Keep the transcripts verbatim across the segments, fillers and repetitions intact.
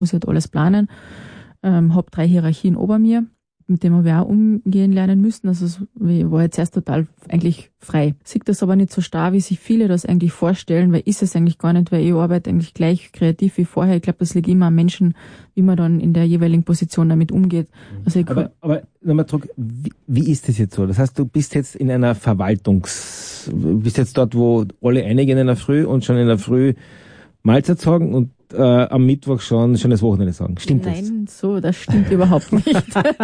muss ich halt alles planen. Ähm, habe drei Hierarchien ober mir, mit denen habe ich auch umgehen lernen müssen. Also ich war jetzt erst total eigentlich frei. Sieht das aber nicht so starr, wie sich viele das eigentlich vorstellen, weil ist es eigentlich gar nicht, weil ich arbeite eigentlich gleich kreativ wie vorher. Ich glaube, das liegt immer an Menschen, wie man dann in der jeweiligen Position damit umgeht. Also ich aber aber nochmal zurück, wie, wie ist das jetzt so? Das heißt, du bist jetzt in einer Verwaltungs... bist jetzt dort, wo alle einigen in der Früh und schon in der Früh Mahlzeit sagen und äh, am Mittwoch schon schönes Wochenende sagen. Stimmt das? Nein, so, das stimmt überhaupt nicht.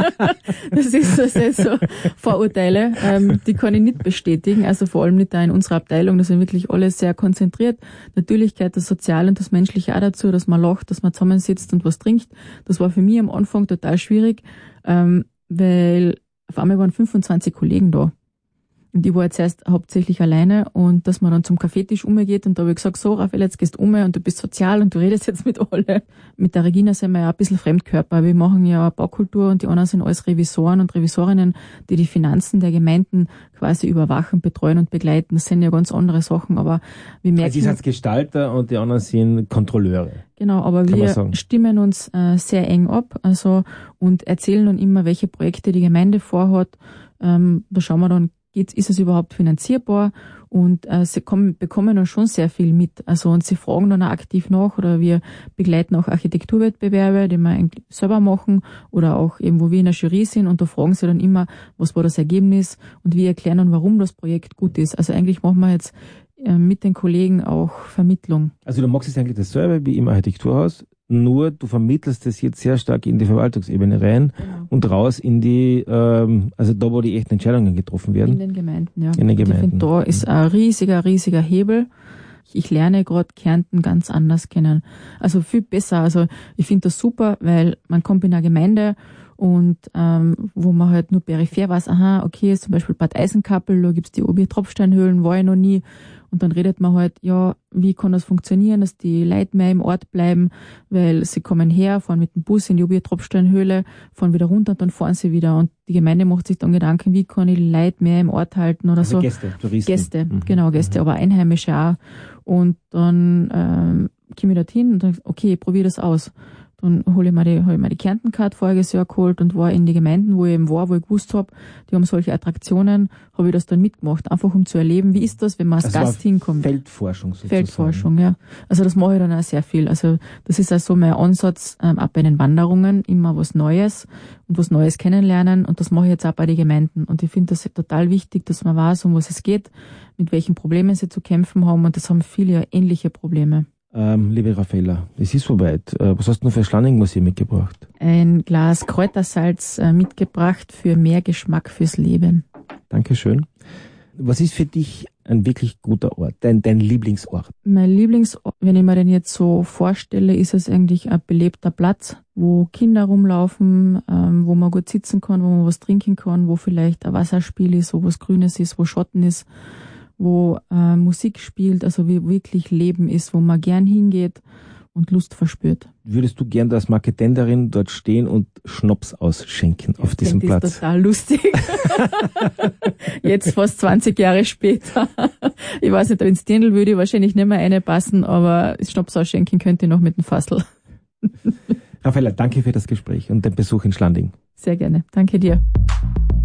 Das ist, das ist so Vorurteile, ähm, die kann ich nicht bestätigen, also vor allem nicht da in unserer Abteilung, da sind wirklich alle sehr konzentriert. Natürlich gehört das Soziale und das Menschliche auch dazu, dass man lacht, dass man zusammensitzt und was trinkt. Das war für mich am Anfang total schwierig, ähm, weil auf einmal waren fünfundzwanzig Kollegen da. Und ich war jetzt erst hauptsächlich alleine und dass man dann zum Kaffeetisch umgeht und da habe ich gesagt, so Raphael, jetzt gehst du um und du bist sozial und du redest jetzt mit alle. Mit der Regina sind wir ja ein bisschen Fremdkörper. Wir machen ja Baukultur und die anderen sind alles Revisoren und Revisorinnen, die die Finanzen der Gemeinden quasi überwachen, betreuen und begleiten. Das sind ja ganz andere Sachen, aber wir merken... Also ihr seid Gestalter und die anderen sind Kontrolleure. Genau, aber Kann wir stimmen uns äh, sehr eng ab also und erzählen dann immer, welche Projekte die Gemeinde vorhat. Ähm, da schauen wir dann, ist es überhaupt finanzierbar? Und äh, sie kommen, bekommen dann schon sehr viel mit. Also und sie fragen dann auch aktiv nach oder wir begleiten auch Architekturwettbewerbe, die wir eigentlich selber machen oder auch eben, wo wir in der Jury sind und da fragen sie dann immer, was war das Ergebnis und wir erklären dann, warum das Projekt gut ist. Also eigentlich machen wir jetzt äh, mit den Kollegen auch Vermittlung. Also du machst es eigentlich dasselbe wie im Architekturhaus, nur du vermittelst es jetzt sehr stark in die Verwaltungsebene rein genau. und raus in die, ähm, also da, wo die echten Entscheidungen getroffen werden. In den Gemeinden, ja. In den Gemeinden. Ich finde, da ist ein riesiger, riesiger Hebel. Ich lerne gerade Kärnten ganz anders kennen. Also viel besser. Also ich finde das super, weil man kommt in eine Gemeinde und ähm, wo man halt nur peripher weiß, aha, okay, ist zum Beispiel Bad Eisenkappel, da gibt's die Obi-Tropfsteinhöhlen, war ich noch nie. Und dann redet man halt, ja, wie kann das funktionieren, dass die Leute mehr im Ort bleiben, weil sie kommen her, fahren mit dem Bus in die Obi-Tropfsteinhöhle, fahren wieder runter und dann fahren sie wieder. Und die Gemeinde macht sich dann Gedanken, wie kann ich die Leute mehr im Ort halten oder also so. Gäste, Touristen. Gäste, mhm. genau, Gäste, mhm. aber Einheimische auch. Und dann ähm, komme ich dorthin und dann, okay, ich probiere das aus. Dann hole ich mir die, hol ich mir die Kärntenkarte voriges Jahr geholt und war in die Gemeinden, wo ich eben war, wo ich gewusst habe, die haben solche Attraktionen, habe ich das dann mitgemacht, einfach um zu erleben, wie ist das, wenn man als also Gast hinkommt. Feldforschung sozusagen. Feldforschung, ja. Also das mache ich dann auch sehr viel. Also das ist auch so mein Ansatz, ähm, auch bei den Wanderungen, immer was Neues und was Neues kennenlernen und das mache ich jetzt auch bei den Gemeinden. Und ich finde das total wichtig, dass man weiß, um was es geht, mit welchen Problemen sie zu kämpfen haben und das haben viele ja ähnliche Probleme. Ähm, liebe Raffaella, es ist soweit. Äh, was hast du noch für Schlanning-Museum mitgebracht? Ein Glas Kräutersalz äh, mitgebracht für mehr Geschmack fürs Leben. Dankeschön. Was ist für dich ein wirklich guter Ort, dein, dein Lieblingsort? Mein Lieblingsort, wenn ich mir den jetzt so vorstelle, ist es eigentlich ein belebter Platz, wo Kinder rumlaufen, ähm, wo man gut sitzen kann, wo man was trinken kann, wo vielleicht ein Wasserspiel ist, wo was Grünes ist, wo Schatten ist, wo äh, Musik spielt, also wie wirklich Leben ist, wo man gern hingeht und Lust verspürt. Würdest du gern als Marketenderin dort stehen und Schnaps ausschenken auf diesem Platz? Das ist total lustig. Jetzt fast zwanzig Jahre später. Ich weiß nicht, ins Dirndl würde ich wahrscheinlich nicht mehr reinpassen, aber Schnaps ausschenken könnte ich noch mit dem Fassel. Raffaella, danke für das Gespräch und den Besuch in Schlanding. Sehr gerne. Danke dir.